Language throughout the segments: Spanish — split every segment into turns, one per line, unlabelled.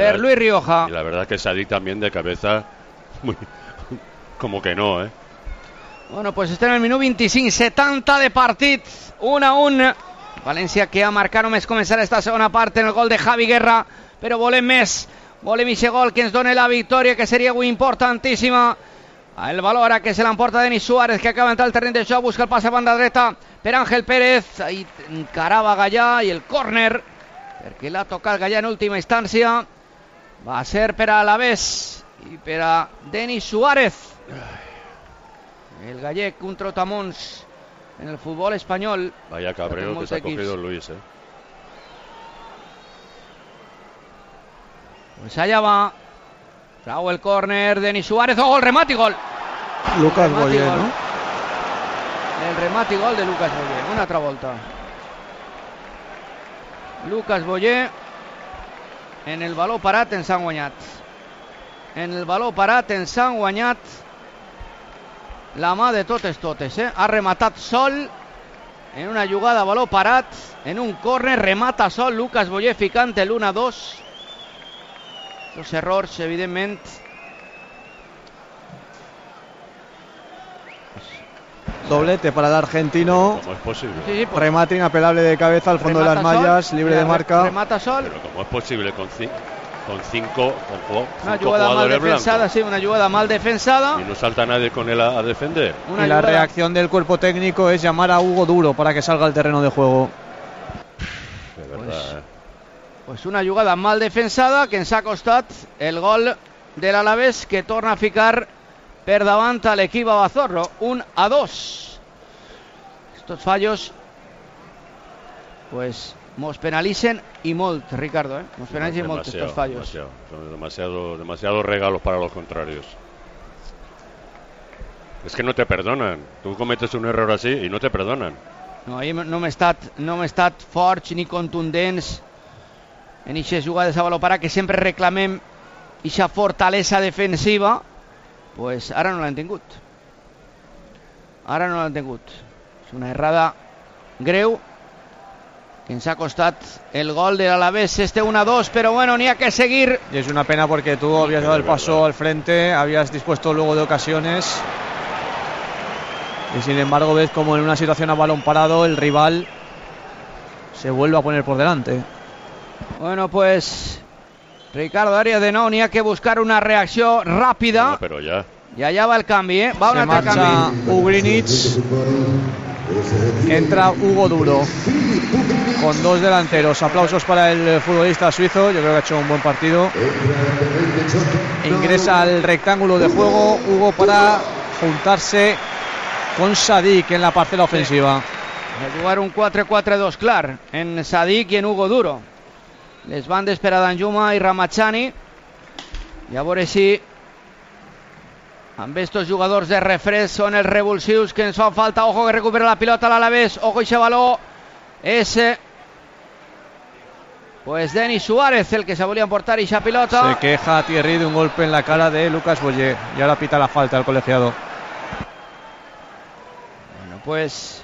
ver Luis Rioja.
Y la verdad que Sadik también de cabeza, como que no, ¿eh?
Bueno, pues estem en el minut 25, 70 de partit, 1-1. València que ha marcat només començar esta segona part en el gol de Javi Guerra, però volem més. Volem aquest gol que ens doni la victòria, que seria avui importantíssima. El valor ara que se l'emporta Denis Suárez, que acaba d'entrar al terreny de joc, busca el passe a banda dreta per Ángel Pérez. Ahí encarava Gallà i el córner, perquè l'ha tocat Gallà en última instància. Va a ser per a Alavés i per a Denis Suárez. El gallec, un trotamons en el fútbol español.
Vaya cabreo que se ha cogido Luis,
Pues allá va. Trau el córner, Denis Suárez. ¡Oh, el remate y gol!
Lucas Boyer, ¿no?
El remate y gol de Lucas Boyer. Una altra volta. Lucas Boyer en el baló parat ens han guanyat. En el baló parat ens han guanyat la mà de totes, Ha rematat sol en una jugada a baló parat, en un córner, remata sol Lucas Boyer ficant el 1-2. Los errors, evidentment.
Doblete para el argentino.
¿Cómo es posible?
Sí, pues,
remate inapelable de cabeza al fondo de las mallas, libre de marca.
Remata sol.
Pero ¿cómo es posible con cinco
una jugada mal defensada, sí, una jugada mal defensada.
Y no salta nadie con él a defender.
Y la reacción del cuerpo técnico es llamar a Hugo Duro para que salga al terreno de juego.
De verdad,
pues una jugada mal defensada que ens ha costat el gol de l'Alavés, que torna a ficar per davant a l'equip Abazorro, 1-2. Estos fallos pues nos penalitzen y molt, Ricardo, nos penalitzen molt estos fallos.
Demasiado regalos para los contrarios. Es que no te perdonan. Tú cometes un error así y no te perdonan.
No, ahir no hem estat forts ni contundents en aquestes jugades a baló parat, que sempre reclamem aquesta fortalesa defensiva. Pues ara no l'han tingut. És una errada greu que ens ha costat el gol de l'Alavés, este 1-2, pero bueno, ni ha que seguir.
Y es una pena porque tú habías dado el paso al frente, habías dispuesto luego de ocasiones, y sin embargo ves como en una situación a balón parado el rival se vuelve a poner por delante.
Bueno, pues Ricardo Arias de nou, n'hi ha que buscar una reacció ràpida.
No, però ja.
I allà va el canvi, Va un altre canvi.
Ugrinic. Entra Hugo Duro con dos delanteros. Aplausos para el futbolista suizo. Yo creo que ha hecho un buen partido. Ingresa al rectángulo de juego Hugo para juntarse con Sadik en la parcela ofensiva.
A jugar un 4-4-2 clar en Sadik i en Hugo Duro. Les bandes per a Danjuma i Ramachani. I a veure si amb estos jugadors de refresc són els revulsius que ens fan falta. Ojo que recupera la pilota a l'Alavés. Ojo ese baló. És pues Denis Suárez el que se volia emportar esa pilota.
Se queja Thierry de un golpe en la cara de Lucas Boyer. Y ahora pita la falta al colegiado.
Bueno, pues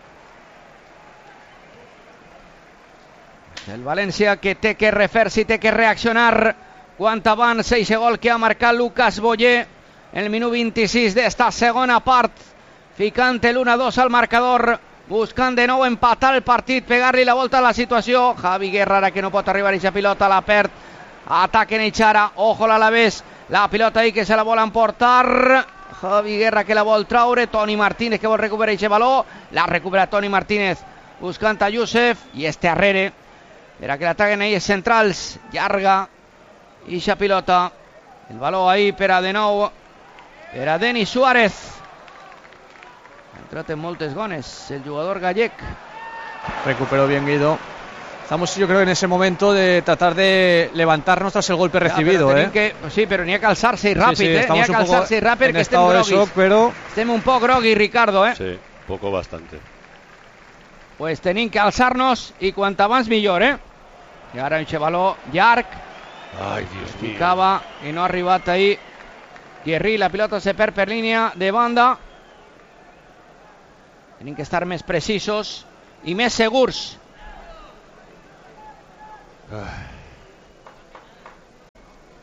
el València que té que refer-se i té que reaccionar quant abans aquest gol que ha marcat Lucas Boyer en el minut 26 d'esta segona part, ficant el 1-2 al marcador, buscant de nou empatar el partit, pegar-li la volta a la situació. Javi Guerra, ara que no pot arribar a aquesta pilota, la perd, ataquen Eixara, ojo l'Alavés, la pilota ahí que se la vol emportar, Javi Guerra que la vol traure, Toni Martínez que vol recuperar aquest baló, la recupera Toni Martínez buscant a Youssef, i este arrere per a que l'ataquen ells centrals, llarga ixa pilota, el baló ahí per a de nou per a Denis Suárez. Ha entrat en moltes gones el jugador gallec.
Recuperó bien Guido. Estamos, yo creo, en ese momento de tratar de levantarnos tras el golpe recibido.
Sí, però n'hi ha que alçar-se ràpid,
sí,
n'hi ha que alçar-se ràpid perquè estem groguis.
Pero
estem un poc groguis, Ricardo,
Sí, poco bastante.
Pues tenim que alçar-nos i quant abans millor, I ara un baló llarg.
Ai, Dios mío.
Ficava i no ha arribat ahí Thierry, la pilota se perd per línia de banda. Tenim que estar més precisos i més segurs.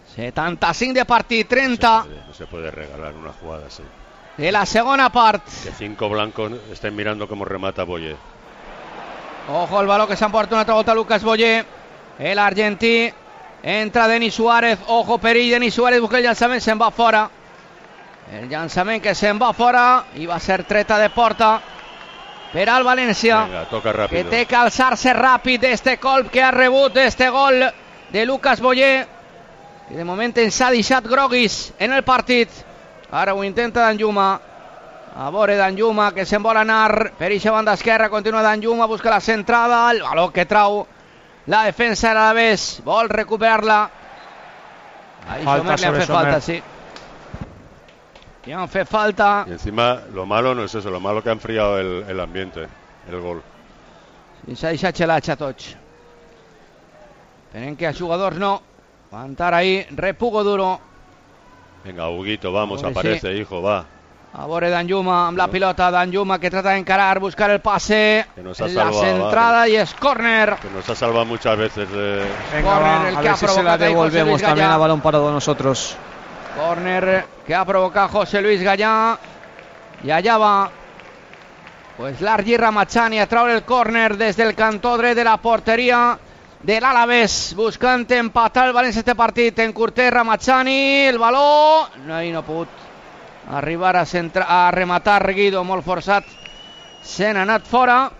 75 de partit, 30
no se puede regalar una jugada así.
de la segona part.
Que 5 blancos estén mirando cómo remata Boye.
Ojo el balón que s'emporta una altra volta Lucas Boye, el argentí. Entra Denis Suárez, ojo perill, Denis Suárez busca el llançament, se'n va fora. El llançament que se'n va fora i va ser treta de porta per al València.
Venga, toca rápido.
Que té que alçar-se ràpid d'este colp que ha rebut, d'este gol de Lucas Boye, que de moment ens ha deixat groguis en el partit. Ara ho intenta Danjuma, a veure Danjuma que se'n vol anar per eixa banda esquerra, continua Danjuma, busca la centrada, el baló que trau la defensa de l'Alavés, vol recuperar-la. Ahí Sommer le han fet falta, sí. Le han fet falta.
Y encima lo malo no es eso, lo malo que ha enfriado el ambiente, el gol.
Sí, s'ha deixat xelatxa tots. Esperem que a jugadors no. Aguantar ahí, repugo duro.
Venga, Huguito, vamos,
Pobre,
aparece,
sí.
hijo, va.
A veure Danjuma amb la pilota, Danjuma que trata de encarar, buscar el pase,
Que nos ha
la
salvado,
centrada y es córner.
Que nos ha salvado muchas veces de...
Venga,
Córner,
va,
el
a
que
ver
ha
si se la
provocado ahí José Luis
devolvemos también
Gallá.
a balón parado nosotros.
Córner que ha provocado José Luis Gallá. Y allá va pues Largi Ramachani a traure el córner desde el cantó dret de la porteria del Alavés, buscant empatar el València este partit. Encurter Ramachani, el baló ahí no ha pogut arribar a rematar Guido, molt forçat, se n'ha anat fora.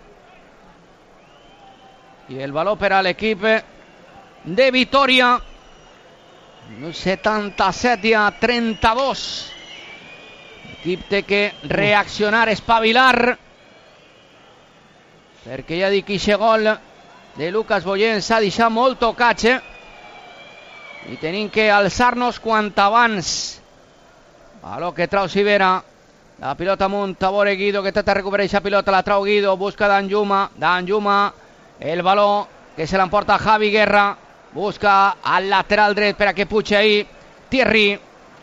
I el baló per a l'equip de Vitoria. 77 a 32. L'equip té que reaccionar, espavilar, perquè ja dic que aquest gol de Lucas Boye ens ha deixat molt tocats, i tenim que alçar-nos quant abans. Baló que trau Sivera, la pilota amunt, a veure Guido que trata de recuperar aquesta pilota, la trau Guido, busca Danjuma, el baló que se l'emporta Javi Guerra, busca al lateral dret per a que pugi ahí Thierry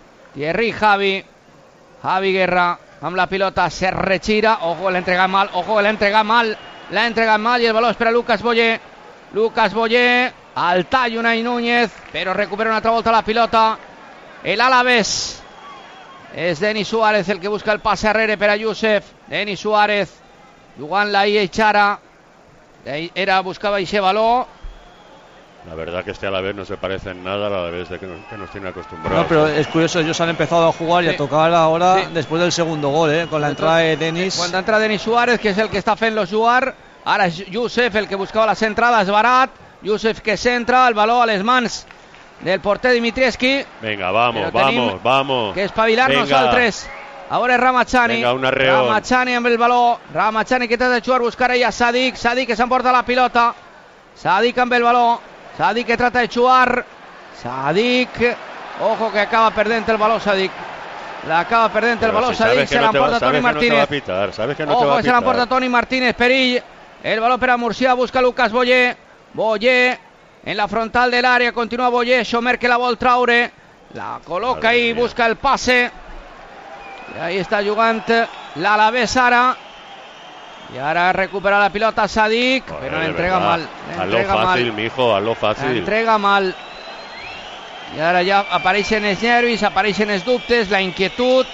Javi Guerra amb la pilota, se retira, ojo, l'ha entregat mal, i el baló és per a Lucas Boye, al tall Unai Núñez, però recupera una altra volta la pilota el Alavés. És Denis Suárez el que busca el passe arrere per a Youssef. Denis Suárez jugant-la ahí a Chara, buscava ese baló.
La verdad que este Alavés no se parece en nada al Alavés de que nos tiene acostumbrados.
No, pero es curioso, ellos han empezado a jugar y a tocar ahora después del segundo gol, con la entrada de Denis.
Cuando entra Denis Suárez, que és el que està fent-lo jugar, ara és Youssef el que buscava les entrades, barat. Youssef que centra, el baló a les mans del porter Dimitrievski.
Venga, vamos.
Que espavilar-nos nosaltres. A veure Ramachani.
Venga, un arreón.
Ramachani amb el baló. Ramachani que trata de jugar, buscar ahí a Sadik. Sadik que s'emporta la pilota. Sadik amb el baló. Sadik que trata de jugar. Sadik. Ojo que acaba perdent el baló Sadik. L'acaba perdent el baló Sadik. Se l'emporta Toni Martínez. Ojo que se l'emporta Toni Martínez. Perill. El baló per a Murcia. Busca Lucas Boye. Boye en la frontal del área. Continúa Boye. Sommer que la vol traure. La coloca ahí. Busca el pase. Y ahí está jugant l'Alavés ara. Y ahora recupera la pilota Sadik, pero le entrega mal.
Hazlo fácil, mijo, hazlo fácil.
La entrega mal. Y ahora ya apareixen els nervis, apareixen els dubtes, la inquietud.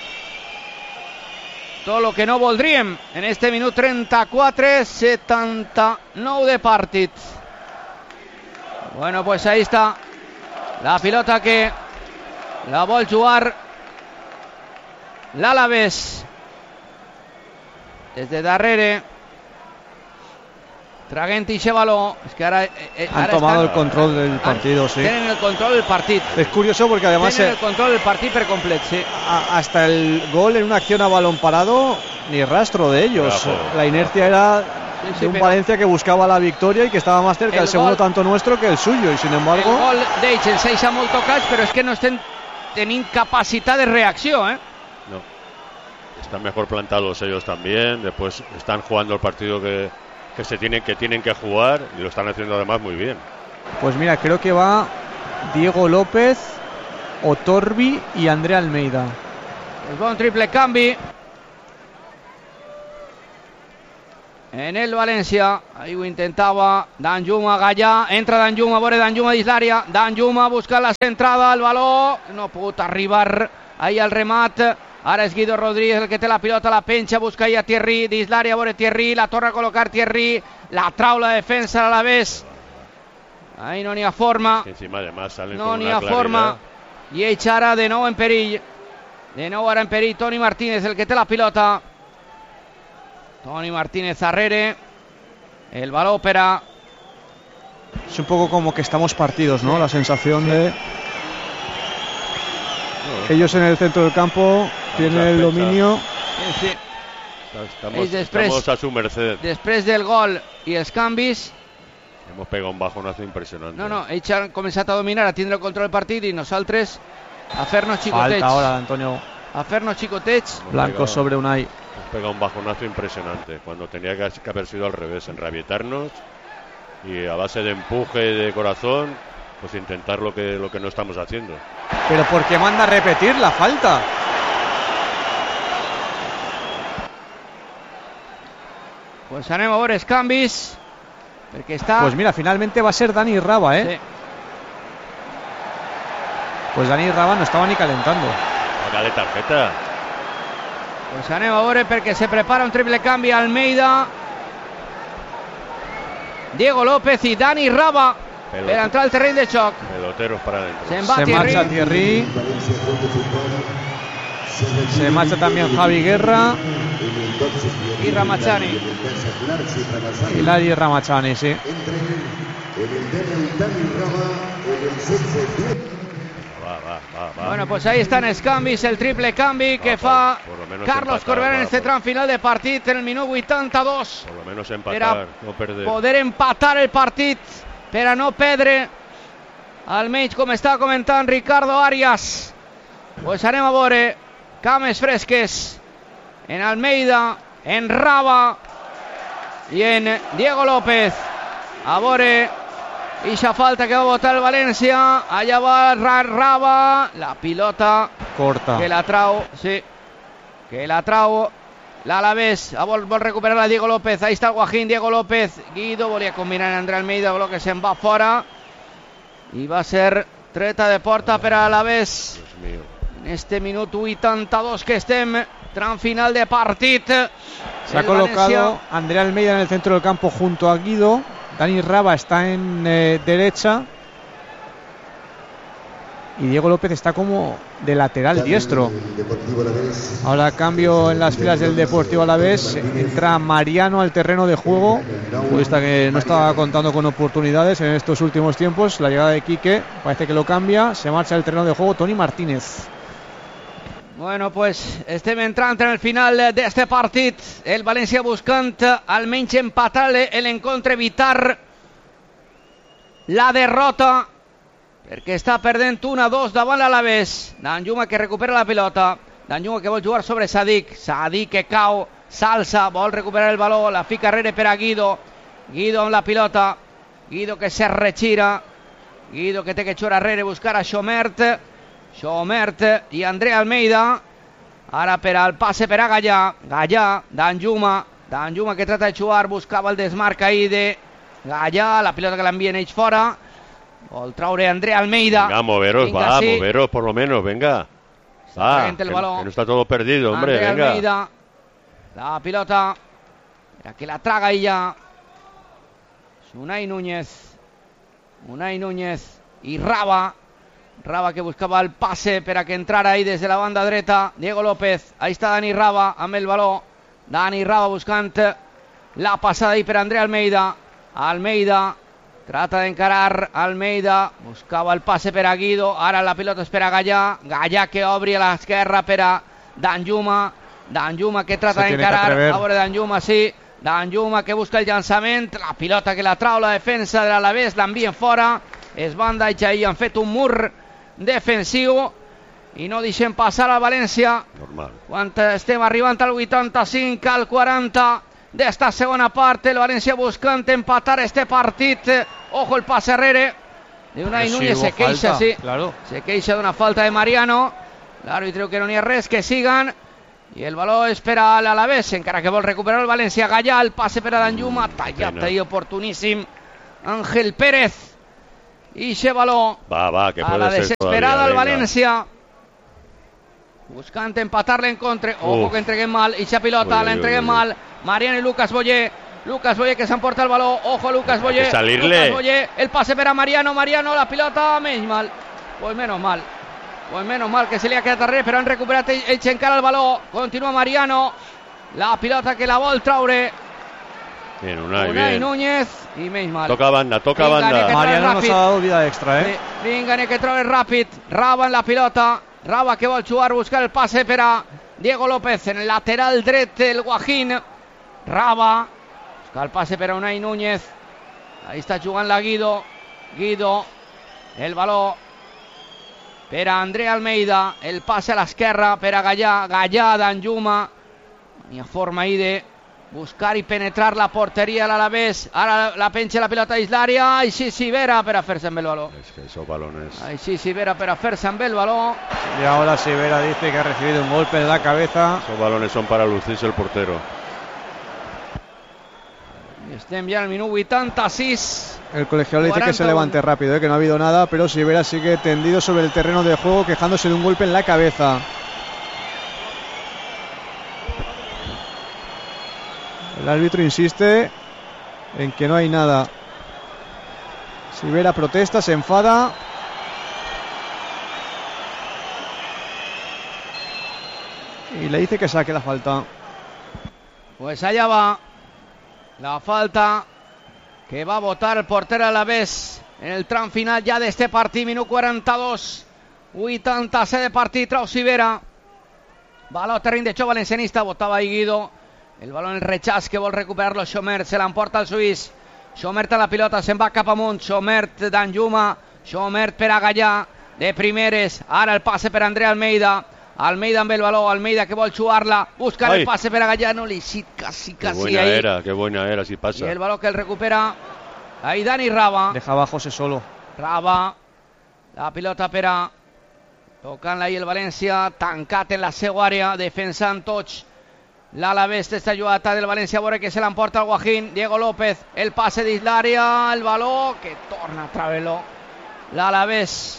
Todo lo que no voldríem en este minut 34, 79 de partit. Bueno, pues ahí está la pilota que la vol jugar l'Alavés. Desde darrere, traguent ixe baló. Es que ahora
han tomado el control del partido, sí.
Tienen el control del partido.
Es curioso porque además
tienen el control del partido per complet, sí.
Hasta el gol en una acción a balón parado, ni rastro de ellos.
Bravo.
La inercia era de un Valencia que buscaba la victoria y que estaba más cerca del segundo tanto nuestro que el suyo, y sin embargo
el gol d'ells ens deixa molt tocats, però és que no estem tenint capacitat de reacció,
No. Están mejor plantados ellos también. Después están jugando el partido que tienen que jugar, y lo están haciendo además muy bien.
Pues mira, creo que va Diego López, Otorbi y André Almeida.
Es bon triple canvi en el València. Ahí ho intentava Danjuma, Gallà, entra Danjuma, veure Danjuma dins l'àrea, Danjuma busca la centrada, el baló, no ha pogut arribar ahí al remat. Ara és Guido Rodríguez el que té la pilota, la penja, busca ahí a Thierry dins l'àrea, veure Thierry, la torna a col·locar Thierry, la trau la defensa a l'Alavés. Ahí no n'hi ha forma, no n'hi ha forma, i ells ara de nou en perill. De nou ara en perill Toni Martínez, el que té la pilota. Toni Martínez darrere, el baló per a...
Es un poco como que estamos partidos, ¿no? La sensación de... Ellos en el centro del campo tienen el dominio.
Sí.
Estamos a su merced.
Després del gol i els canvis...
Hemos pegado un bajonazo impresionante.
No, ells han començat a dominar, a tindre el control del partit i nosaltres a fer-nos xicotets.
Falta ahora, Antonio.
A fer-nos xicotets.
Blanco sobre Unai.
Hemos pegado un bajonazo impresionante, cuando tenía que haber sido al revés, enrabietarnos y a base de empuje de corazón, pues intentar lo que no estamos haciendo.
Pero ¿por qué manda a repetir la falta?
Pues anem a veure els canvis, perquè està...
Pues mira, finalmente va a ser Dani Raba, ¿eh?
Sí.
Pues Dani Raba no estaba ni calentando.
Dale tarjeta.
Pues anem a veure perquè se prepara un triple canvi Almeida, Diego López i Dani Raba per entrar al terreny de xoc.
Peloteros para adentro.
Se'n va
Se
Thierry.
marcha Thierry. Se marcha también Javi Guerra.
I Ramachani.
Y Lari Ramachani, sí.
Va.
Bueno, pues ahí están els canvis, el triple canvi que fa Carlos Corberà en este tram final de partit en el minut 82.
Por lo menos empatar, no perder.
Poder empatar el partit, per a no perdre, almenys com està comentant Ricardo Arias. Pues anem a veure cames fresques en Almeida, en Raba i en Diego López. A veure ixa falta que va botar el València. Allà va Raba, la pilota
Corta.
que la trau, sí, que la trau l'Alavés. Vol recuperar la Diego López. Ahí està el Guajín, Diego López. Guido volia combinar en André Almeida, però que se'n va fora i va ser treta de porta per a l'Alavés en este minut 82 que estem, tram final de partit.
Se ha colocado André Almeida en el centro del campo junto a Guido. Dani Raba está en derecha y Diego López está como de lateral diestro. Ahora cambio en las filas del Deportivo Alavés. Entra Mariano al terreno de juego, futbolista que no estaba contando con oportunidades en estos últimos tiempos. La llegada de Quique parece que lo cambia. Se marcha al terreno de juego Toni Martínez.
Bueno, pues estem entrant en el final d'este partit. El València buscant almenys empatar l'encontre, evitar la derrota, perquè està perdent 1-2 davant l'Alavés. Danjuma que recupera la pilota. Danjuma que vol jugar sobre Sadik. Sadik que cau, s'alça, vol recuperar el baló, la fica darrere per a Guido. Guido amb la pilota. Guido que se retira. Guido que té que jugar darrere, buscar a Xomert i André Almeida. Ara per al passe per a Gallà, Danjuma que trata de jugar, buscava el desmarc ahí de Gallà, la pilota que l'envien ells fora, vol traure André Almeida.
Venga, moveros, moveros por lo menos, venga.
El
que
balón.
no está todo perdido, hombre,
André
venga.
Almeida, la pilota, que la traga ella. Unai Núñez i Raba que buscava el passe per a que entrara ahí des de la banda dreta. Diego López, ahí està Dani Raba amb el baló. Dani Raba buscant la passada ahí per André Almeida trata d'encarar, Almeida buscava el passe per a Guido. Ara la pilota és per a Gallà que obri a l'esquerra per a Danjuma que trata d'encarar, a veure Danjuma, sí, Danjuma que busca el llançament, la pilota que la trau la defensa de l'Alavés, l'envien fora, es banda i ahí han fet un mur defensiu i no deixem passar al València.
Normal.
Quan estem arribant al 85, al 40 d'esta segona part, el València buscant empatar este partit. Ojo el passe arrere de Unai Núñez, se queixa, sí, claro. Se queixa d'una falta de Mariano. L'àrbitre creu que no n'hi ha res, que sigan. I el valor és per a l'Alavés, encara que vol recuperar el València. Gallà, el passe per a Danjuma, tallat ahí oportuníssim Ángel Pérez. I ese valor
que
a la desesperada el València, buscant empatar-le en contra. Ojo que entreguem mal, i esa pilota la entreguem mal. Mariano y Lucas Boyer que s'emporta el valor. Ojo Lucas Boyer, Lucas Boyer, el pase per a Mariano, la pilota menys mal. Pues menos mal que se li ha quedat darrere, però han recuperat ells encara el valor. Continua Mariano, la pilota que la vol traure
bien,
Unai Núñez, i menys mal.
Toca banda.
Mariano nos ha dado vida extra,
Vinga, que trobe ràpid. Raba en la pilota, Raba que vol jugar, buscar el passe per a Diego López en el lateral dret del Guajín. Raba busca el passe per a Unai Núñez. Ahí està jugant la Guido, el valor per a André Almeida, el passe a l'esquerra per a Gallà Danjuma. Hi ha forma ahí de buscar i penetrar la porteria a l'Alavés. Ara la penja la pilota dins l'àrea. Així Sivera per a fer-se amb el valor.
Es que esos balones.
Així Sivera per a fer-se amb el valor.
Y ahora Sivera dice que ha recibido un golpe en la cabeza.
Esos balones son para lucirse el portero.
I estem ja al minut 86.
El colegiado le dice que se levante rápido, que no ha habido nada, pero Sivera sigue tendido sobre el terreno de juego, quejándose de un golpe en la cabeza. El árbitro insiste en que no hay nada. Sivera protesta, se enfada. Y le dice que saque la falta.
Pues allá va la falta que va a votar el portero Alavés en el tram final ja d'este partit. Minut 42, 87 de partit. Trau Sivera, baló terreny de joc valencianista, votava ahí Guido. El baló en el rechaç que vol recuperar-lo Xomert, se l'emporta el suís. Xomert a la pilota, se'n va cap amunt. Xomert Danjuma, Xomert per a Gallà de primeres. Ara el passe per a André Almeida amb el baló, Almeida que vol jugar-la, busca el passe per a Gallà, no li cit casi
qué buena era, si pasa.
Y el balón que el recupera ahí Dani Raba.
Dejaba a José solo.
Raba, la pilota per a tocant-la ahí el València, tancat en la seva àrea, defensant tots l'Alavés d'esta jugada del València. A veure que se l'emporta el Guajín. Diego López, el passe dins l'àrea, el baló que torna a treure-lo l'Alavés,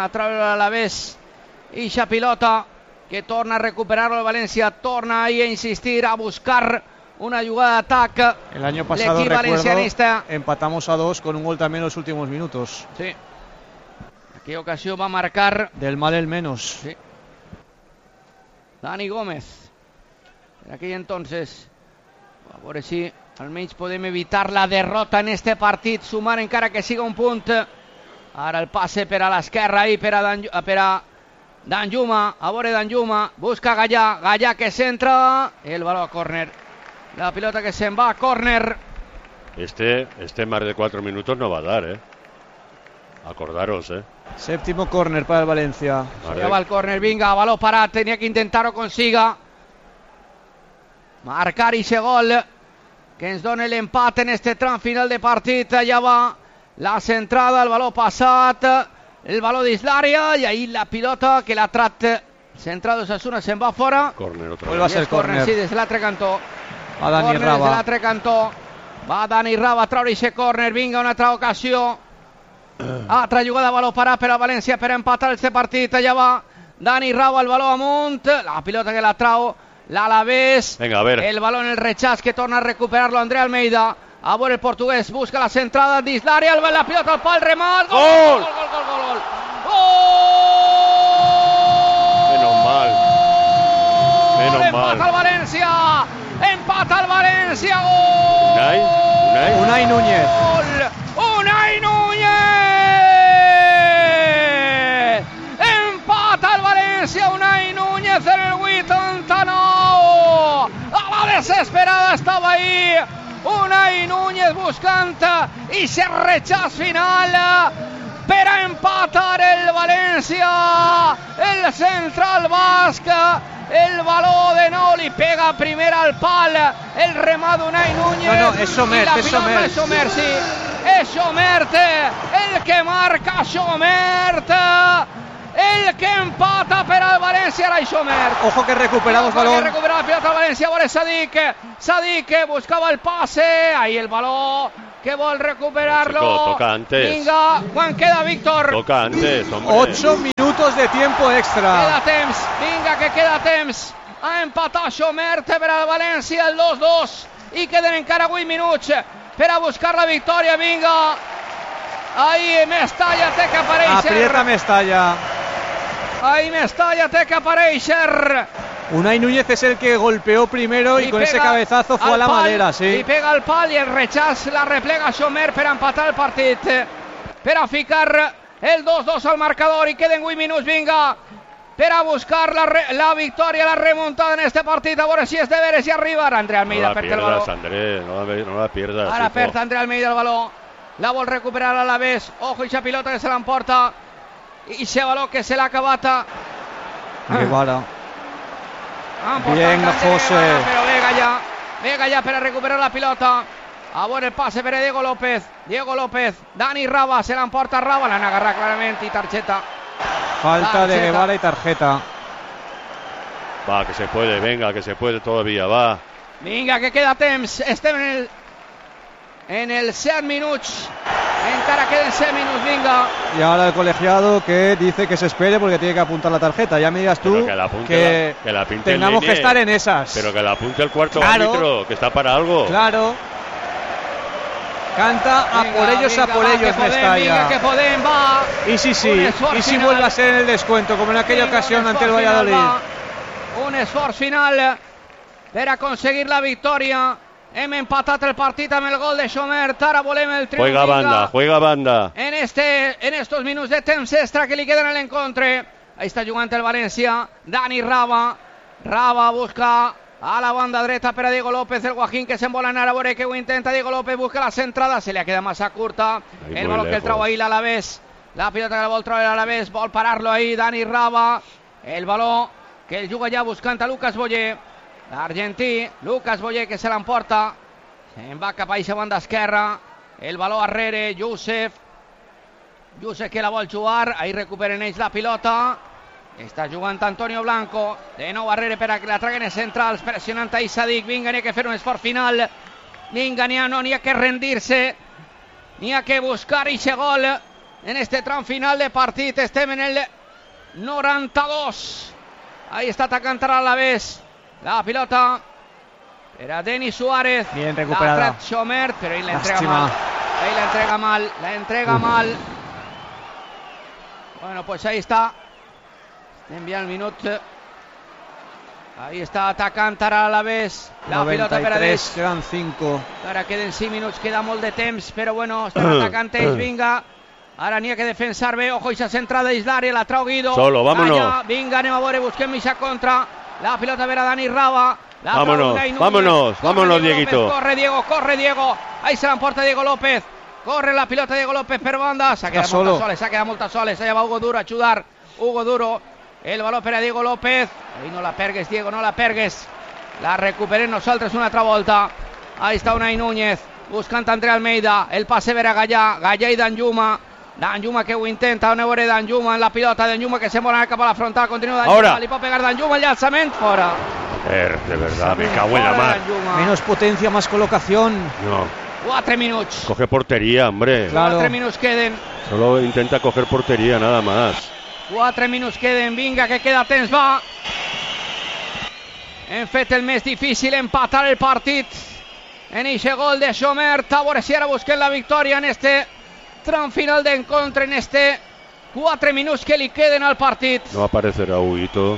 i la pilota que torna a recuperar-lo el València, torna ahí a insistir, a buscar una jugada d'atac.
El año pasado, recuerdo, empatamos a 2 con un gol también en los últimos minutos.
Sí. Aquella ocasió va marcar
del mal el menos.
Sí. Dani Gómez. En aquell entonces, a veure si almenys podem evitar la derrota en este partit, sumar encara que siga un punt. Ara el passe per a l'esquerra ahí per a Danjuma, a veure Danjuma, busca Gallà que centra, el baló a córner, la pilota que se'n va a córner.
Este más de 4 minutos no va a dar, acordaros,
Séptimo córner para el Valencia.
Ja va el córner, vinga, baló parat, tenia que intentar-ho, consiga marcar ese gol que ens dona l'empat en este tram final de partit. Allà va la centrada, el baló passat, el baló dins l'àrea, i ahí la pilota que l'ha trat centrada d'Osasuna se'n va fora.
Córner otra
vez. Va a ser córner.
Sí, des de l'altre cantó.
Va Dani Raba.
Des de l'altre cantó. Va Dani Raba a treure aquest córner. Vinga, una altra ocasió. Altra jugada, baló parat per a València per empatar este partit. Allà va Dani Raba, el baló amunt. La pilota que la trau l'Alavés.
Venga, a ver.
El baló en el rechaç que torna a recuperar-lo André Almeida. A veure el portuguès, busca la centrada dins l'àrea, la pilota al pal, remat, gol! Gol!
Menos mal.
Empata el València, gol!
Unai Núñez.
Unai Núñez! Empata el València, Unai Núñez en el 89. A la desesperada estava ahí Unai Núñez buscant i se rechaç final per a empatar el València. El central basc, el baló de nou li pega primer al pal, el remat d'Unai Núñez.
No, és Xomert,
és Xomert, sí. És Xomert el que marca, Xomert el que empata per al València. Valencia, ara i Sommer.
Ojo que recuperamos balón.
Que recupera la pilota Valencia, ahora Sadik buscaba el pase, ahí el balón que vol recuperarlo.
Chico, toca antes.
Vinga, quan queda, Víctor?
Toca antes, hombre.
8 minutos de tiempo extra.
Queda temps, vinga que queda temps. Ha empatat Sommer per al València, el 2-2, i queden encara 8 minuts per a buscar la victòria. Vinga, ahí Mestalla té que aparèixer.
Aprieta Mestalla.
Ahí Mestalla té que aparèixer.
Unai Núñez es el que golpeó primero y con ese cabezazo fue a la madera, sí.
Y pega al pal y el rechaç la replega Sommer per empatar el partit, per a ficar el 2-2 al marcador, i queden 8 minuts, vinga, per a buscar la victòria, la remuntada en este partit. A veure si és de veres i arriba. Ara André Almeida
no
perd el baló.
André, no la pierdas.
Ara perd André Almeida el baló. La vol recuperar a la vez. Ojo, ixa pilota que se l'emporta. Ixe baló que se l'ha acabat.
Guevara. Bien, José.
Però Vega ja per a recuperar la pilota. A veure el passe per a Diego López. Dani Raba, se l'emporta Raba. L'han agarrat clarament i targeta.
Falta de Guevara y tarjeta.
Va, que se puede, venga, que se puede todavía, va.
Vinga, que queda temps. Estem en el 7 minuts. Encara queden 7 minuts, vinga.
Y ahora el colegiado que dice que se espere porque tiene que apuntar la tarjeta. Ya me digas tú que
la
tengamos que estar en esas.
Pero que la apunte el cuarto árbitro, que está para algo.
Claro. Canta a por ellos, Mestalla.
Vinga, que podem, va.
Y sí, y si vuelve a ser en el descuento, como en aquella ocasión ante el Valladolid.
Un esforç final per aconseguir la victòria. Hem empatat el partit amb el gol de Sommer. Ara volem el triomf.
Juega banda.
En estos minuts de temps extra que li queden a l'encontre. Ahí està jugant el València. Dani Raba busca a la banda dreta per a Diego López, el Guajín que se'n vol anar, a veure que ho intenta. Diego López busca la centrada, se li ha quedat massa curta. El baló que el trau ahí l'Alavés, la pilota que la vol treure l'Alavés, vol parar-lo ahí Dani Raba. El baló que el juga ja buscant a Lucas Boyer, l'argentí Lucas Boyer, que se l'emporta, se'n va cap a aquesta banda esquerra. El baló arrere, Josep que la vol jugar, ahí recuperen ells la pilota. Està jugant Antonio Blanco, de nou arrere per a que la traguen els centrals, pressionant a Sadik. Vinga, n'hi ha que fer un esforç final. Vinga, n'hi ha que rendir-se, n'hi ha que buscar ixe gol en este tram final de partit. Estem en el 92. Ahí està atacant a la vez la pilota per a Denis Suárez.
Bien recuperada.
Sommer, però ell la entrega mal. Bueno, pues ahí está. Envía el minut. Ahí està atacant ara a la vez la pilota per a Deix.
Quedan 5.
Ara queden 5 minuts, queda molt de temps, però bueno, estan atacant ells. Vinga, ara n'hi ha que defensar bé. Ojo, ixa centrada dins l'àrea, la trau Guido.
Solo, vámonos.
Allà, vinga, anem a veure, busquem ixa contra. La pilota per a Dani Raba.
Vámonos, Dieguito.
Corre Diego. Ahí se l'emporta Diego López. Corre la pilota Diego López per banda. S'ha quedat moltes soles. Allà va Hugo Duro a ajudar. Hugo Duro. El baló per a Diego López. Ahí no la pergues, Diego, no la pergues. La recuperem nosaltres una altra volta. Ahí està Unai Núñez buscant André Almeida. El passe per a Gallà i Danjuma. Danjuma que ho intenta. On veure Danjuma en la pilota. Danjuma que se'n vol anar cap a la frontal. Continua Danjuma. Li pot pegar Danjuma. El llançament fora.
De verdad, me cago en la mar.
Menos potencia, más colocación.
No.
4 minuts.
Coge portería, hombre.
Claro.
4 minuts queden.
Solo intenta coger portería, nada más.
4 minuts queden, vinga, que queda temps, va. Hem fet el més difícil, empatar el partit en eixe gol de Sommer. A veure si ara busquem la victòria en este tram final d'encontre, en este 4 minuts que li queden al partit.
No aparecerá Huguito.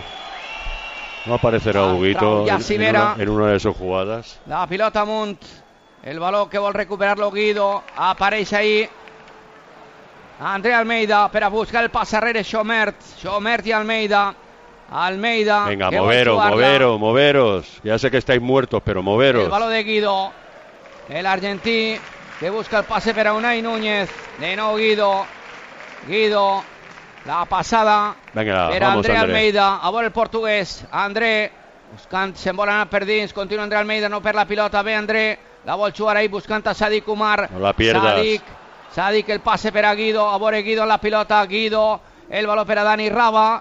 En una de sus jugadas.
La pilota amunt, el baló que vol recuperar-lo Guido, apareix ahí André Almeida per a buscar el pas arrere Sommer i Almeida.
Venga, moveros. Ya sé que estáis muertos, pero moveros.
El baló de Guido, el argentí que busca el pase per a Unai Núñez. De nou Guido, la passada per a André Almeida. A veure el portuguès, André buscant, se'n vol anar per dins. Continua André Almeida, no per la pilota. Ve André, la vol jugar ahí buscant a Sadik Umar.
No la pierdas.
Sadik, el pase per a Guido. A veure Guido en la pilota. Guido, el baló per a Dani Raba.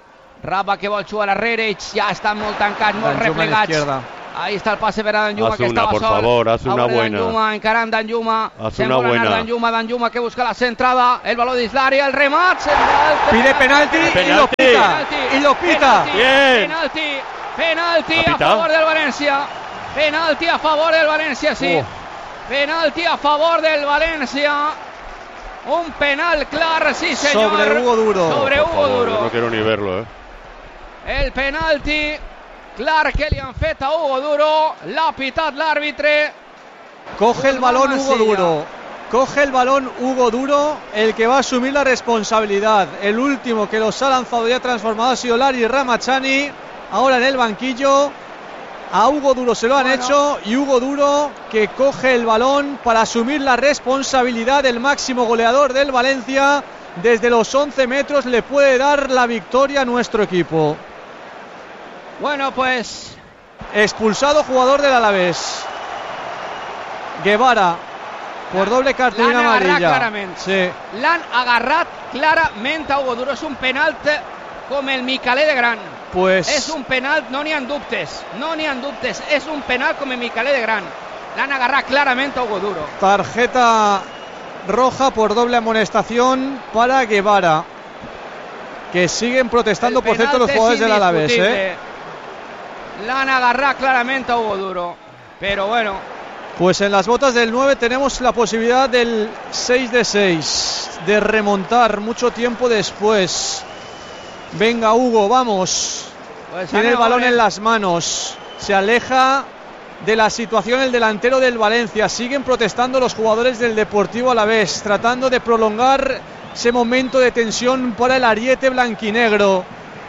Raba que vol jugar a Rerich, ja estan molt tancats, molt replegats. Ahí está el pase per a Danjuma, que estava
por
sol.
Favor, haz una buena.
Danjuma, encarant Danjuma.
Haz una buena.
Danjuma que busca la centrada. El balón de Islari, el remat.
Pide penalti y lo pita. Y lo pita.
Bien.
Penalti a favor del Valencia. Penalti a favor del Valencia, sí. Penalti a favor del Valencia. Un penal clar, sí señor.
Sobre Hugo Duro.
Sobre Hugo Duro.
No quiero ni verlo,
El penalti clar que li han fet a Hugo Duro. L'ha pitat l'àrbitre.
Coge el balón Hugo Duro. Coge el balón Hugo Duro, el que va a asumir la responsabilidad. El último que los ha lanzado y ha transformado ha sido Larry Ramachani. Ahora en el banquillo. A Hugo Duro se lo han hecho, y Hugo Duro que coge el balón para asumir la responsabilidad del máximo goleador del Valencia. Desde los 11 metros le puede dar la victoria a nuestro equipo.
Bueno, pues
expulsado jugador del Alavés. Guevara por doble cartulina amarilla.
Clarament.
Sí.
L'han agarrat clarament a Hugo Duro. És un penal com el Micalet de Gran.
Pues
és un penal, no n'hi ha dubtes. No n'hi ha dubtes. És un penal com el Micalet de Gran. L'han agarrat clarament a Hugo Duro.
Tarjeta roja por doble amonestación para Guevara, que siguen protestando, por cierto, los jugadores del Alavés.
L'han agarrat clarament a Hugo Duro. Pero bueno.
Pues en las botas del 9 tenemos la posibilidad del 6-6, de remontar mucho tiempo después. Venga Hugo, vamos.
Pues
tiene el balón en las manos. Se aleja de la situación el delantero del Valencia. Siguen protestando los jugadores del Deportivo Alavés, tratando de prolongar ese momento de tensión para el ariete blanquinegro.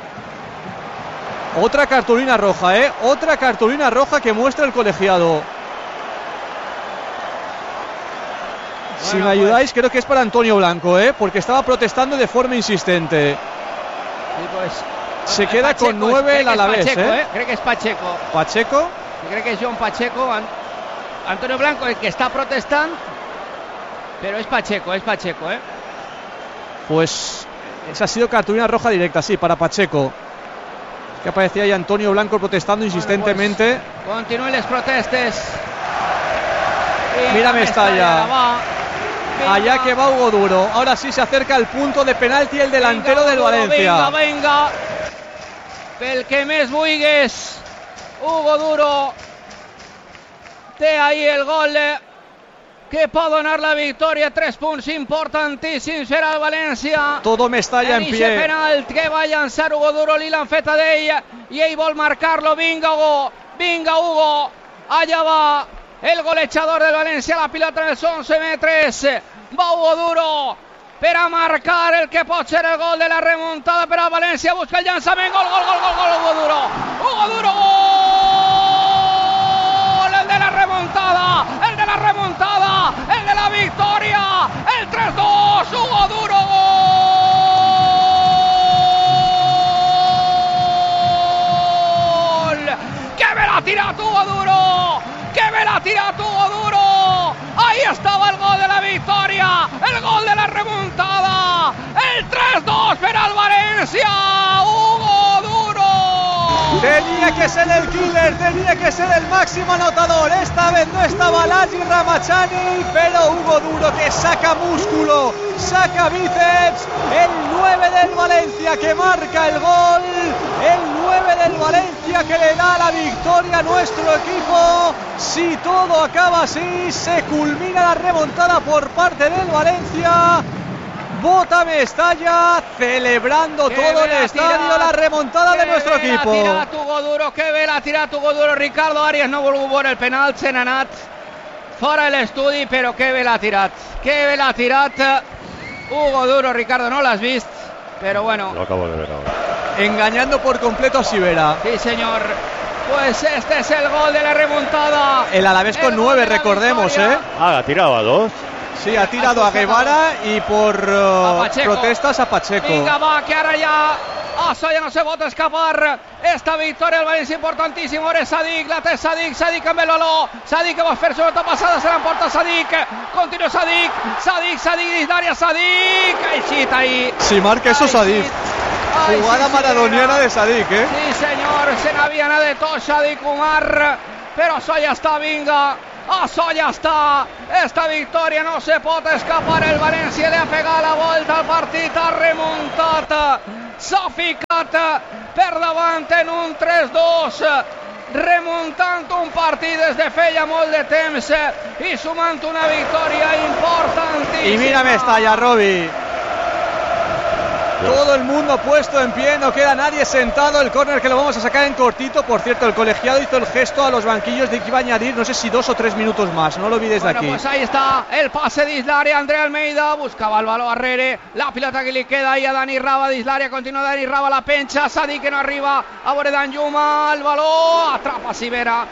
Otra cartulina roja, otra cartulina roja que muestra el colegiado. Bueno, si me ayudáis, creo que es para Antonio Blanco, porque estaba protestando de forma insistente.
Sí, pues,
se queda Pacheco, con 9 el Alavés.
Creo que es Pacheco.
¿Pacheco?
Creo que es John Pacheco. Antonio Blanco, el que está protestando. Pero es Pacheco,
Pues esa ha sido cartulina roja directa, sí, para Pacheco. Que aparecía ahí Antonio Blanco protestando insistentemente.
Pues, continúen las protestas.
Mira Mestalla. Allá que va Hugo Duro. Ahora sí se acerca al punto de penalti el delantero del Valencia.
Venga. Pel que més vulguis. Hugo Duro té ahí el gol que pot donar la victòria. 3 punts importantíssims per al València.
Todo Mestalla en pie.
Penal que va a llançar Hugo Duro, li l'han fet a d'ell i ell vol marcar-lo. Vinga Hugo. Allà va el golejador del Valencia, la pilota en els 11 metres. Va Hugo Duro per a marcar el que pot ser el gol de la remuntada per al València. Busca el llançament, gol, Hugo Duro. Gol, el de la remontada, el de la victòria, el 3-2, Hugo Duro, gol. Que me l'ha tirat Hugo Duro. Ahí estaba el gol de la victoria, el gol de la remontada, el 3-2 per al Valencia. Hugo Duro.
Tenía que ser el killer, tenía que ser el máximo anotador. Esta vez no estaba Larry Ramachani, pero Hugo Duro, que saca músculo, saca bíceps. El 9 del Valencia que marca el gol. El 9 del Valencia que le da la victoria a nuestro equipo. Si todo acaba así, se culmina la remontada por parte del Valencia. Bota Mestalla celebrando todo el estadio la remontada de nuestro equipo.
Que bé l'ha tirat Hugo Duro. Ricardo Arias no ha volgut veure el penal, se n'ha anat fora de l'estudi, però que bé l'ha tirat. Hugo Duro, Ricardo, no l'has vist, però bueno.
Lo acabo de ver ahora.
Engañando por completo a Sivera.
Sí, señor. Pues este es el gol de la remontada.
El Alavés con 9, recordemos,
ha tirado a 2.
Sí, ha tirado a Guevara y por protestas a Pacheco.
Vinga, va, que ara ja ja no se pot escapar. Esta victòria del València importantíssim. Ara Sadik, la té Sadik amb el baló. Sadik que va fer sobre tota passada, se l'emporta Sadik. Continua Sadik dins d'àrea, Sadik. Així, ahí.
Si marca eso Sadik. Jugada maradoniana de Sadik, ¿eh?
Sí, señor, se n'havia de tot Sadik Umar, però això ja està, vinga. Això ja està, esta victòria no se pot escapar, el València li ha pegat la volta al partit, ha remuntat, s'ha ficat per davant en un 3-2, remuntant un partit des de feia molt de temps i sumant una victòria importantíssima.
Y mira Mestalla, Robbie. Todo el mundo puesto en pie, no queda nadie sentado. El córner que lo vamos a sacar en cortito. Por cierto, el colegiado hizo el gesto a los banquillos de que iba a añadir, no sé si 2 o 3 minutos más. No lo vi desde aquí.
Pues ahí está el pase d'Islària. André Almeida buscava el baló arrere. La pilota que li queda ahí a Dani Raba d'Islària. Continua Dani Raba, la penja. Sadik que no arriba. A veure Danjuma, el baló. Atrapa Sivera.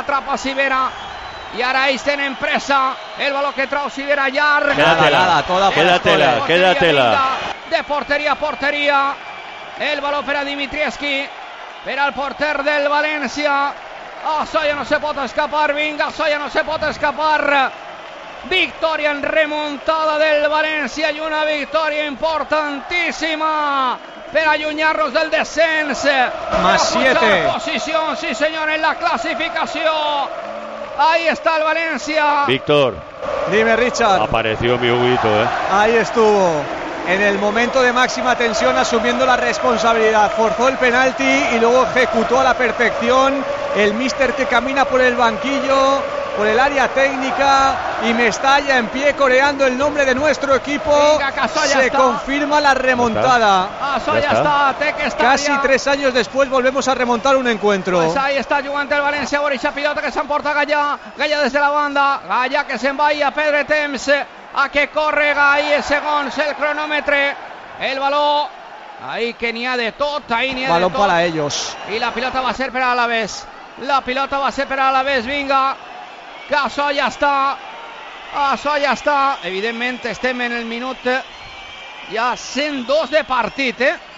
I ara ells tenen pressa, el baló que trau Sivera llarg.
Quédatela.
De porteria a porteria, el baló per a Dimitrievski, per al porter del València. Això ja no se pot escapar, vinga, això ja no se pot escapar. Victòria en remuntada del València i una victòria importantíssima per allunyar-nos del descens.
Más 7.
Posició, sí senyor, en la clasificació. Ahí está el Valencia.
Víctor.
Dime, Richard.
Apareció mi Huguito,
Ahí estuvo. En el momento de máxima tensión, asumiendo la responsabilidad. Forzó el penalti y luego ejecutó a la perfección. El míster que camina por el banquillo, por el área técnica, y Mestalla en pie coreando el nombre de nuestro equipo.
Venga,
se confirma la remontada.
Ya está.
Casi 3 años después volvemos a remontar un encuentro.
Pues ahí está jugant el València, Borisha pilota que s'emporta Gallà desde la banda, Gallà que se'n va a perdre temps, a que corre Gallà segons el cronòmetre, el baló ahí que n'hi ha de tot, ahí n'hi ha
balón
de tot.
Para ellos.
I la pilota va a ser per a l'Alavés, vinga, que això ja està, evidentment estem en el minut ja 102 de partit,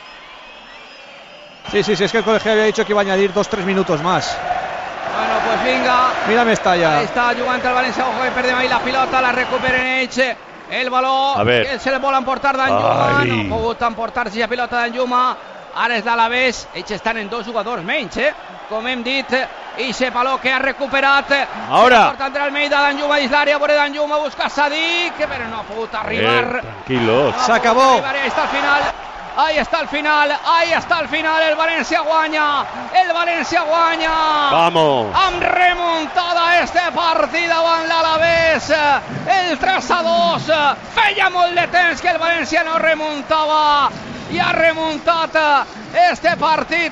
Sí, es que el colegiado había dicho que iba a añadir 2-3 minutos más.
Bueno, pues vinga.
Mira Mestalla.
Ahí està jugant el València, ojo que perdem ahí la pilota, la recuperen ells, el baló que se le vol emportar Danjuma, no ha pogut emportar-se la pilota Danjuma, ara és l'Alavés, ells estan en 2 jugadors menys, com hem dit, i ese baló que ha recuperat,
ahora Tranquilos.
Se acabó.
Ahí está el final. Ahí está el final, el València guanya,
vamos,
amb remuntada este partit davant l'Alavés, el 3-2, feia molt de temps que el València no remuntava, i ha remuntat este partit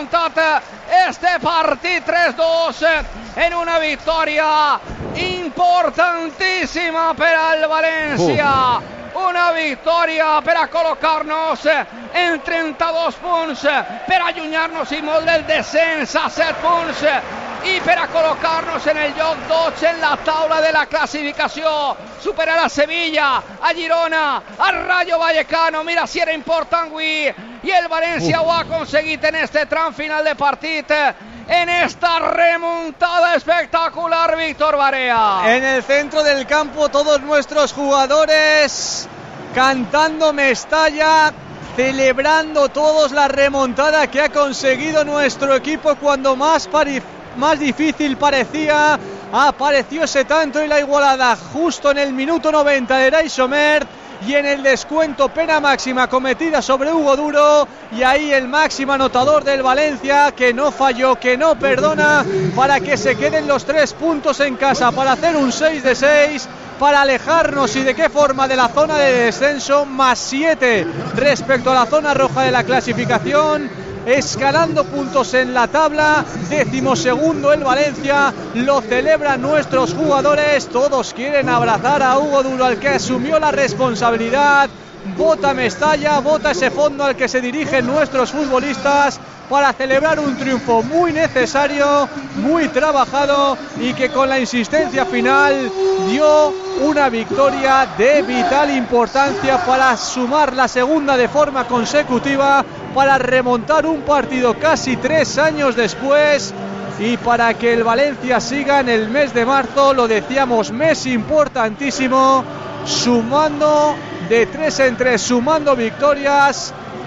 3-2 en una victòria importantíssima per al València. Una victòria per a col·locar-nos en 32 punts, per allunyar-nos i molt del descens a 7 punts i per a col·locar-nos en el lloc 12 en la taula de la classificació, superar a Sevilla, a Girona, al Rayo Vallecano. Mira si era important avui, i el València ho ha aconseguit en este tram final de partit, en esta remontada espectacular, Víctor Barea.
En el centro del campo todos nuestros jugadores cantando Mestalla, celebrando todos la remontada que ha conseguido nuestro equipo cuando más difícil parecía. Apareció ese tanto y la igualada justo en el minuto 90 de Ray Sommer. Y en el descuento, pena máxima cometida sobre Hugo Duro, y ahí el máximo anotador del Valencia, que no falló, que no perdona, para que se queden los 3 puntos en casa, para hacer un 6 de 6, para alejarnos, y de qué forma, de la zona de descenso, más 7 respecto a la zona roja de la clasificación, escalando puntos en la tabla, 12º el Valencia, lo celebran nuestros jugadores, todos quieren abrazar a Hugo Duro, al que asumió la responsabilidad, vota Mestalla, vota ese fondo al que se dirigen nuestros futbolistas para celebrar un triunfo muy necesario, muy trabajado, y que con la insistencia final dio una victoria de vital importancia para sumar la segunda de forma consecutiva, para remontar un partido casi 3 años después, y para que el Valencia siga en el mes de marzo, lo decíamos, mes importantísimo, sumando de 3 en 3, sumando victorias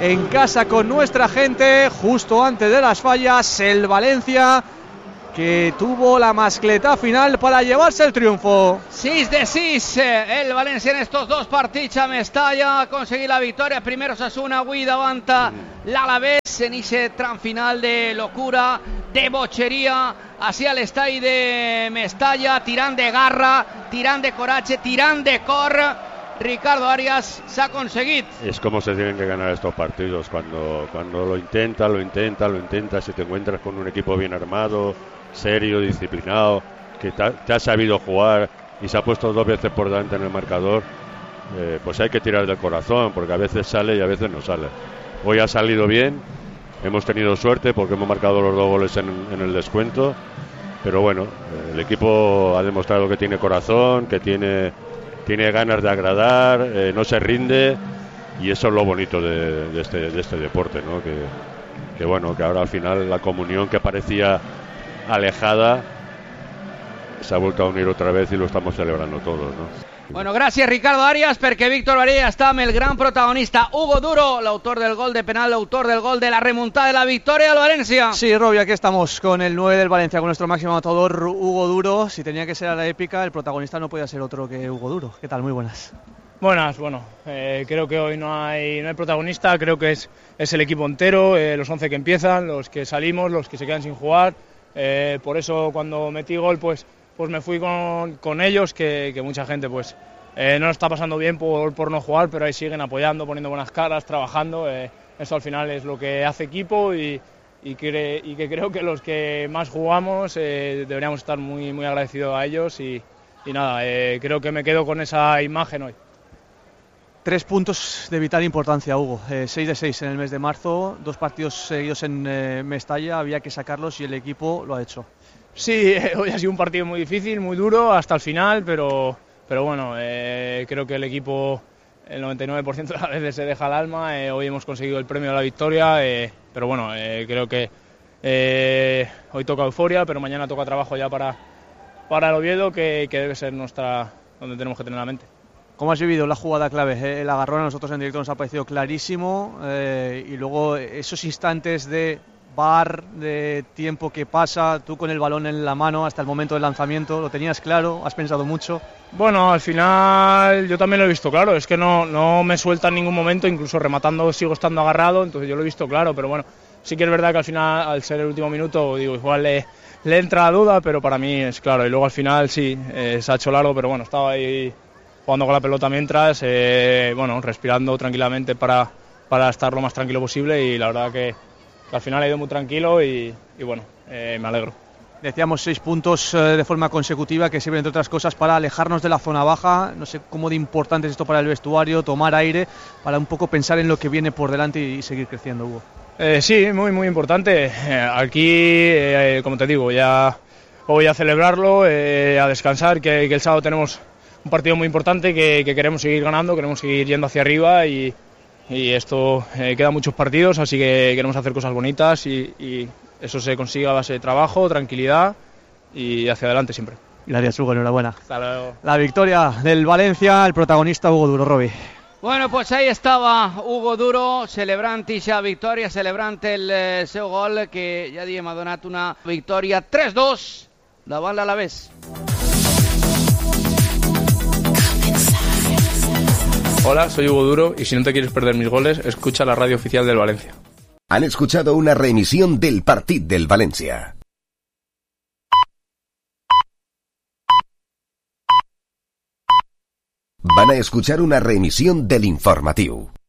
en casa con nuestra gente, justo antes de las fallas, el Valencia, que tuvo la mascleta final para llevarse el triomfo.
6 de 6 el Valencia en estos dos partits a Mestalla, aconseguir la victòria. Primer Osasuna, avui davant l'Alavés en aquest tram final de locura, de bocheria, hacia l'estadi de Mestalla, tirant de garra, tirant de coratge, tirant de cor. Ricardo Arias s'ha aconseguit.
Es como se tienen que ganar estos partidos, cuando lo intentas, si te encuentras con un equipo bien armado, serio, disciplinado, que te ha sabido jugar y se ha puesto 2 veces por delante en el marcador, pues hay que tirar del corazón, porque a veces sale y a veces no sale. Hoy ha salido bien, hemos tenido suerte porque hemos marcado los 2 goles en el descuento, pero bueno, el equipo ha demostrado que tiene corazón, que tiene ganas de agradar, no se rinde, y eso es lo bonito de este deporte, ¿no? Que bueno, que ahora al final la comunión que parecía alejada se ha vuelto a unir otra vez y lo estamos celebrando todos, ¿no?
Bueno, gràcies Ricardo Arias, perquè Víctor Varela està amb el gran protagonista Hugo Duro, l'autor del gol de penal, l'autor del gol de la remontada de la victoria del Valencia.
Sí, Robbie, aquí estamos con el 9 del Valencia, con nuestro máximo anotador Hugo Duro. Si tenía que ser a la épica, el protagonista no podía ser otro que Hugo Duro. ¿Qué tal? Muy buenas.
Buenas, bueno, creo que hoy no hay protagonista, creo que es el equipo entero, los 11 que empiezan, los que salimos, los que se quedan sin jugar. Por eso cuando metí gol pues me fui con ellos, que mucha gente pues no lo está pasando bien por no jugar, pero ahí siguen apoyando, poniendo buenas caras, trabajando. Eso al final es lo que hace equipo y que creo que los que más jugamos deberíamos estar muy, muy agradecidos a ellos y nada, creo que me quedo con esa imagen hoy.
3 puntos de vital importancia, Hugo. 6 de 6 en el mes de marzo, 2 partidos seguidos en Mestalla, había que sacarlos y el equipo lo ha hecho.
Sí, hoy ha sido un partido muy difícil, muy duro hasta el final, pero bueno, creo que el equipo el 99% de las veces se deja el alma. Hoy hemos conseguido el premio de la victoria, pero bueno, creo que hoy toca euforia, pero mañana toca trabajo ya para el Oviedo, que debe ser donde tenemos que tener la mente.
¿Cómo has vivido la jugada clave? El agarrón a nosotros en directo nos ha parecido clarísimo, y luego esos instantes de VAR, de tiempo que pasa, tú con el balón en la mano hasta el momento del lanzamiento, ¿lo tenías claro? ¿Has pensado mucho?
Bueno, al final yo también lo he visto claro, es que no me suelta en ningún momento, incluso rematando sigo estando agarrado, entonces yo lo he visto claro, pero bueno, sí que es verdad que al final, al ser el último minuto, digo, igual le entra la duda, pero para mí es claro, y luego al final sí, se ha hecho largo, pero bueno, estaba ahí jugando con la pelota mientras, bueno, respirando tranquilamente para estar lo más tranquilo posible, y la verdad que al final ha ido muy tranquilo y bueno, me alegro.
Decíamos 6 puntos de forma consecutiva que sirven entre otras cosas para alejarnos de la zona baja. No sé cómo de importante es esto para el vestuario, tomar aire, para un poco pensar en lo que viene por delante y seguir creciendo, Hugo.
Sí, muy muy importante. Aquí, como te digo, ya voy a celebrarlo, a descansar, que el sábado tenemos un partido muy importante que queremos seguir ganando, queremos seguir yendo hacia arriba y esto quedan muchos partidos, así que queremos hacer cosas bonitas y eso se consigue a base de trabajo, tranquilidad y hacia adelante siempre.
Gracias, Hugo, enhorabuena.
Hasta luego.
La victoria del Valencia, el protagonista Hugo Duro, Robbie.
Bueno, pues ahí estaba Hugo Duro celebrant ixa victòria, celebrant el seu gol, que ja diem ha donat una victòria 3-2 davant l'Alavés.
Hola, soy Hugo Duro y si no te quieres perder mis goles, escucha la radio oficial del Valencia.
Han escuchado una reemisión del Partit del Valencia. Van a escuchar una reemisión del informatiu.